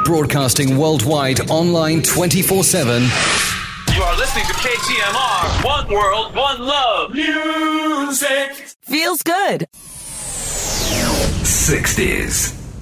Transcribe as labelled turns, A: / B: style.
A: Broadcasting worldwide, online 24/7.
B: You are listening to KTMR. One world, one love. Music.
C: Feels good.
A: 60s.